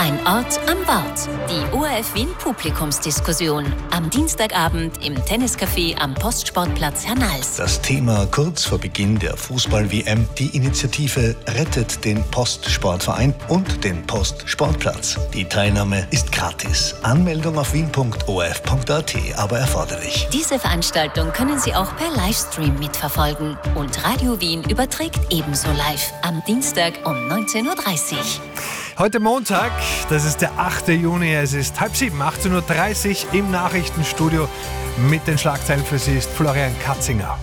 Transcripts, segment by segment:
Ein Ort am Wort. Die ORF Wien Publikumsdiskussion. Am Dienstagabend im Tenniscafé am Postsportplatz Hernals. Das Thema kurz vor Beginn der Fußball-WM. Die Initiative Rettet den Postsportverein und den Postsportplatz. Die Teilnahme ist gratis. Anmeldung auf wien.orf.at, aber erforderlich. Diese Veranstaltung können Sie auch per Livestream mitverfolgen. Und Radio Wien überträgt ebenso live am Dienstag um 19.30 Uhr. Heute Montag, das ist der 8. Juni, es ist 6:30, 18.30 Uhr im Nachrichtenstudio. Mit den Schlagzeilen für Sie ist Florian Katzinger.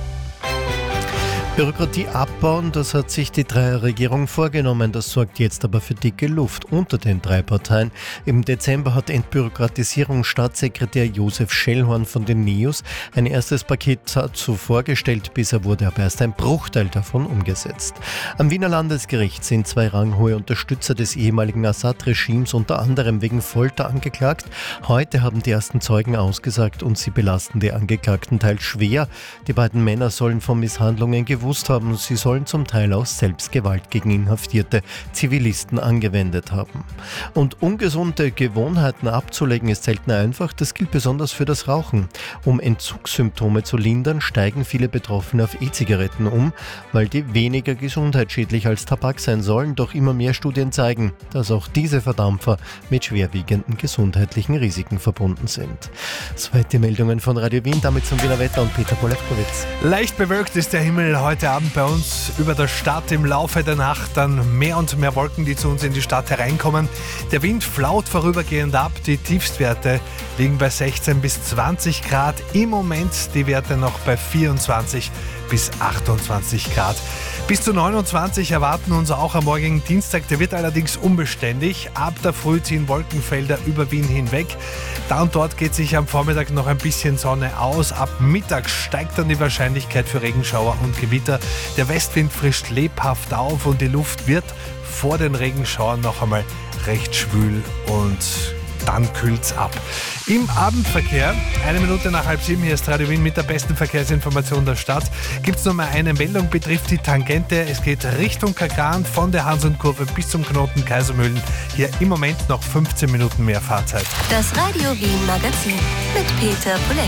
Bürokratie abbauen, das hat sich die Dreierregierung vorgenommen. Das sorgt jetzt aber für dicke Luft unter den drei Parteien. Im Dezember hat Entbürokratisierungsstaatssekretär Josef Schellhorn von den NEOS ein erstes Paket dazu vorgestellt. Bisher wurde aber erst ein Bruchteil davon umgesetzt. Am Wiener Landesgericht sind 2 ranghohe Unterstützer des ehemaligen Assad-Regimes unter anderem wegen Folter angeklagt. Heute haben die ersten Zeugen ausgesagt und sie belasten die Angeklagten teils schwer. Die beiden Männer sollen von Misshandlungen gewusst haben, sie sollen zum Teil auch selbst Gewalt gegen inhaftierte Zivilisten angewendet haben. Und ungesunde Gewohnheiten abzulegen ist selten einfach, das gilt besonders für das Rauchen. Um Entzugssymptome zu lindern, steigen viele Betroffene auf E-Zigaretten um, weil die weniger gesundheitsschädlich als Tabak sein sollen, doch immer mehr Studien zeigen, dass auch diese Verdampfer mit schwerwiegenden gesundheitlichen Risiken verbunden sind. Soweit die Meldungen von Radio Wien, damit zum Wiener Wetter und Peter Polewkowitz. Leicht bewölkt ist der Himmel heute Abend bei uns über der Stadt. Im Laufe der Nacht dann mehr und mehr Wolken, die zu uns in die Stadt hereinkommen. Der Wind flaut vorübergehend ab. Die Tiefstwerte liegen bei 16 bis 20 Grad. Im Moment die Werte noch bei 24 bis 28 Grad. Bis zu 29 erwarten uns auch am morgigen Dienstag. Der wird allerdings unbeständig. Ab der Früh ziehen Wolkenfelder über Wien hinweg. Da und dort geht sich am Vormittag noch ein bisschen Sonne aus. Ab Mittag steigt dann die Wahrscheinlichkeit für Regenschauer und Gewitter. Der Westwind frischt lebhaft auf und die Luft wird vor den Regenschauern noch einmal recht schwül und dann kühlt's ab. Im Abendverkehr, 1 Minute nach 6:30, hier ist Radio Wien mit der besten Verkehrsinformation der Stadt. Gibt's noch mal eine Meldung, betrifft die Tangente. Es geht Richtung Kagran von der Hansundkurve bis zum Knoten Kaisermühlen. Hier im Moment noch 15 Minuten mehr Fahrzeit. Das Radio Wien Magazin mit Peter Polewkowitz.